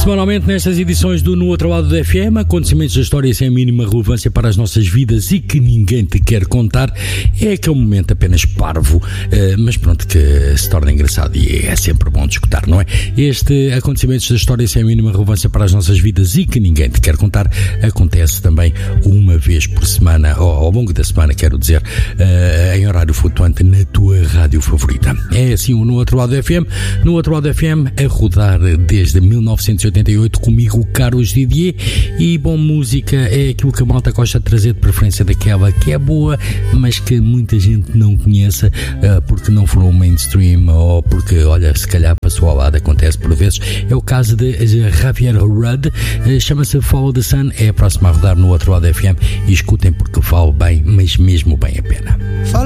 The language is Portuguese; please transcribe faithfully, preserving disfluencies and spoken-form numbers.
Semanalmente nestas edições do No Outro Lado do F M, acontecimentos da história sem a mínima relevância para as nossas vidas e que ninguém te quer contar. É aquele momento apenas parvo, mas pronto, que se torna engraçado e é sempre bom de escutar, não é? Este acontecimentos da história sem a mínima relevância para as nossas vidas e que ninguém te quer contar acontece também uma vez por semana, ou ao longo da semana, quero dizer, em horário flutuante na tua rádio favorita. É assim o No Outro Lado do F M, No Outro Lado do F M a rodar desde mil novecentos e oitenta e oito comigo, Carlos Didier, e bom, música é aquilo que a malta gosta de trazer, de preferência daquela que é boa, mas que muita gente não conheça, uh, porque não foram mainstream ou porque, olha, se calhar passou ao lado, acontece por vezes. É o caso de Javier Rudd, uh, chama-se Follow the Sun, é a próxima a rodar No Outro Lado F M e escutem porque vale bem, mas mesmo bem a pena.